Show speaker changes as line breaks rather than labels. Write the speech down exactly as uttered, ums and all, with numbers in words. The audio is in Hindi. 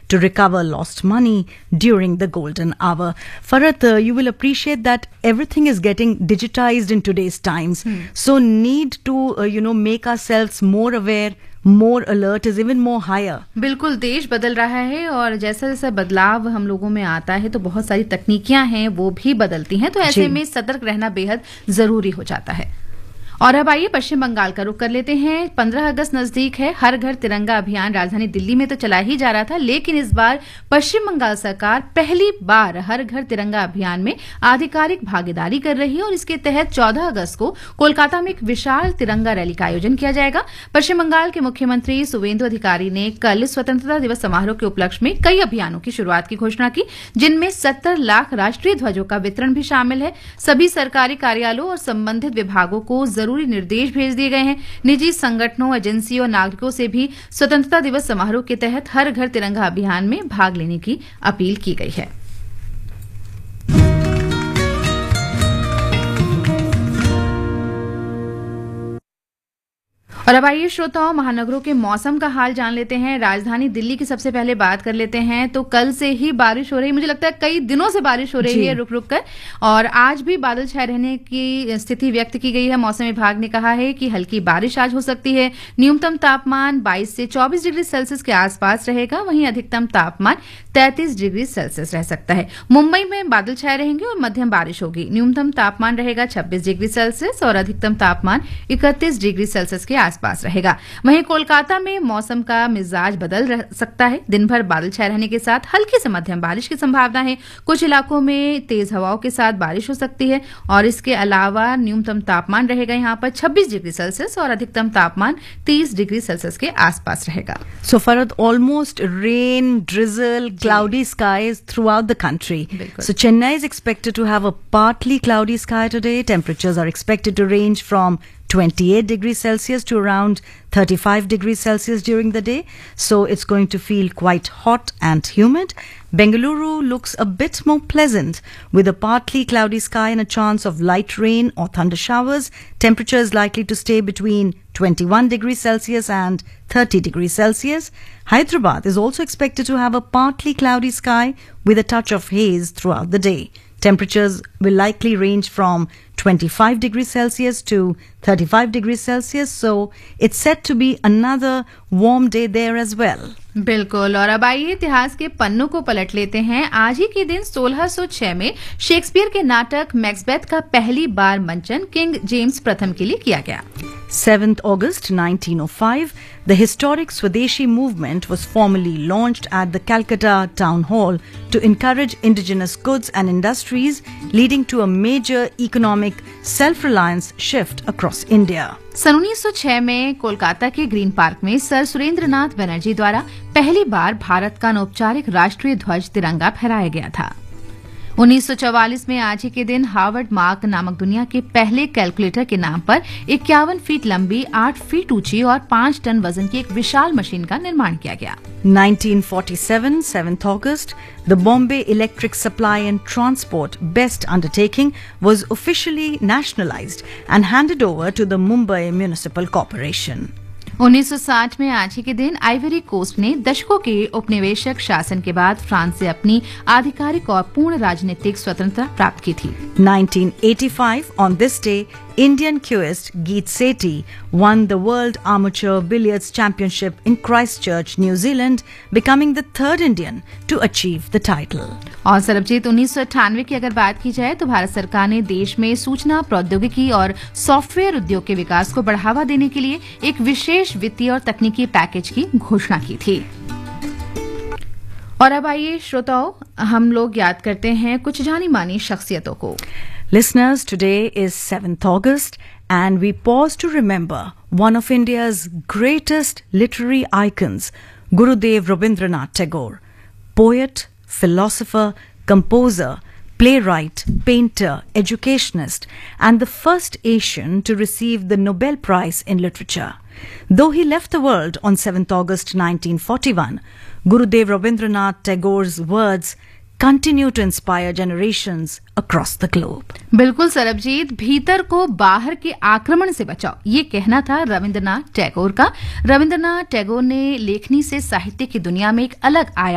to recover lost money during the golden hour. Farhat, uh, you will appreciate that everything is getting digitized in today's times. Hmm. So need to, uh, you know, make ourselves more aware, more alert is even more higher.
बिल्कुल, देश बदल रहा है और जैसा जैसा बदलाव हम लोगों में आता है तो बहुत सारी तकनीकियां हैं वो भी बदलती हैं, तो ऐसे में सतर्क रहना बेहद जरूरी हो जाता है। और अब आइए पश्चिम बंगाल का रुख कर लेते हैं। पंद्रह अगस्त नजदीक है। हर घर तिरंगा अभियान राजधानी दिल्ली में तो चला ही जा रहा था, लेकिन इस बार पश्चिम बंगाल सरकार पहली बार हर घर तिरंगा अभियान में आधिकारिक भागीदारी कर रही है और इसके तहत चौदह अगस्त को कोलकाता में एक विशाल तिरंगा रैली का आयोजन किया जाएगा। पश्चिम बंगाल के मुख्यमंत्री सुवेंदु अधिकारी ने कल स्वतंत्रता दिवस समारोह के उपलक्ष्य में कई अभियानों की शुरुआत की घोषणा की, जिनमें सत्तर लाख राष्ट्रीय ध्वजों का वितरण भी शामिल है। सभी सरकारी कार्यालयों और संबंधित विभागों को जरूरी निर्देश भेज दिए गए हैं। निजी संगठनों, एजेंसियों और नागरिकों से भी स्वतंत्रता दिवस समारोह के तहत हर घर तिरंगा अभियान में भाग लेने की अपील की गई है। और अब आइए श्रोताओं, महानगरों के मौसम का हाल जान लेते हैं। राजधानी दिल्ली की सबसे पहले बात कर लेते हैं। तो कल से ही बारिश हो रही है, मुझे लगता है कई दिनों से बारिश हो रही है रुक रुक कर, और आज भी बादल छाए रहने की स्थिति व्यक्त की गई है। मौसम विभाग ने कहा है कि हल्की बारिश आज हो सकती है। न्यूनतम तापमान बाईस से चौबीस डिग्री सेल्सियस के आसपास रहेगा, वहीं अधिकतम तापमान तैंतीस डिग्री सेल्सियस रह सकता है। मुंबई में बादल छाए रहेंगे और मध्यम बारिश होगी। न्यूनतम तापमान रहेगा छब्बीस डिग्री सेल्सियस और अधिकतम तापमान इकतीस डिग्री सेल्सियस के आसपास रहेगा। वहीं कोलकाता में मौसम का मिजाज बदल रह सकता है। दिन भर बादल छाए रहने के साथ हल्की से मध्यम बारिश की संभावना है। कुछ इलाकों में तेज हवाओं के साथ बारिश हो सकती है और इसके अलावा न्यूनतम तापमान रहेगा यहाँ पर छब्बीस डिग्री सेल्सियस और अधिकतम तापमान तीस डिग्री सेल्सियस के आसपास रहेगा।
So Farad, almost rain, drizzle, cloudy skies throughout the country. So Chennai is expected to have a partly cloudy sky today. Temperatures are expected to range from twenty-eight degrees Celsius to around thirty-five degrees Celsius during the day. So it's going to feel quite hot and humid. Bengaluru looks a bit more pleasant with a partly cloudy sky and a chance of light rain or thunder showers. Temperature is likely to stay between twenty-one degrees Celsius and thirty degrees Celsius. Hyderabad is also expected to have a partly cloudy sky with a touch of haze throughout the day. Temperatures will likely range from twenty-five degrees Celsius to thirty-five degrees Celsius, so it's set to be another warm day there as well.
बिल्कुल, और अब आइए इतिहास के पन्नों को पलट लेते हैं। आज ही के दिन सोलह सौ छह में शेक्सपियर के नाटक मैक्सबेथ का पहली बार मंचन किंग जेम्स प्रथम के लिए किया गया।
seventh August nineteen oh five, the historic Swadeshi movement was formally launched at the Calcutta Town Hall to encourage indigenous goods and industries, leading to a major economic self-reliance shift across India.
सन उन्नीस सौ छह में कोलकाता के ग्रीन पार्क में सर सुरेंद्रनाथ बनर्जी द्वारा पहली बार भारत का अनौपचारिक राष्ट्रीय ध्वज तिरंगा फहराया गया था। उन्नीस सौ चौवालीस में आज ही के दिन हार्वर्ड मार्क नामक दुनिया के पहले कैलकुलेटर के नाम पर इक्यावन फीट लंबी, आठ फीट ऊंची और पांच टन वजन की एक विशाल मशीन का निर्माण किया गया।
nineteen forty-seven, seventh August, the Bombay Electric Supply and Transport BEST undertaking was officially nationalized and handed over to the Mumbai Municipal Corporation.
उन्नीस सौ साठ में आज ही के दिन आइवरी कोस्ट ने दशकों के उपनिवेशक शासन के बाद फ्रांस से अपनी आधिकारिक और पूर्ण राजनीतिक स्वतंत्रता प्राप्त की थी।
nineteen eighty-five, on this day, Indian queuist Geet Sethi won the World Amateur Billiards Championship in Christchurch, New Zealand, becoming the third Indian to achieve the title.
और सरबजीत, उन्नीस सौ अट्ठानवे की अगर बात की जाए तो भारत सरकार ने देश में सूचना प्रौद्योगिकी और सॉफ्टवेयर उद्योग के विकास को बढ़ावा देने के लिए एक विशेष वित्तीय और तकनीकी पैकेज की घोषणा की थी। और अब आइए श्रोताओं, हम लोग याद करते हैं कुछ जानी मानी शख्सियतों को।
Listeners, today is seventh August and we pause to remember one of India's greatest literary icons, Gurudev Rabindranath Tagore, poet, philosopher, composer, playwright, painter, educationist, and the first Asian to receive the Nobel Prize in Literature. Though he left the world on seventh August nineteen forty-one, Gurudev Rabindranath Tagore's words continue to inspire generations across the globe.
बिल्कुल सरबजीत, भीतर को बाहर के आक्रमण से बचाओ, ये कहना था रविंद्रनाथ टैगोर का। रविंद्रनाथ टैगोर ने लेखनी से साहित्य की दुनिया में एक अलग आयाम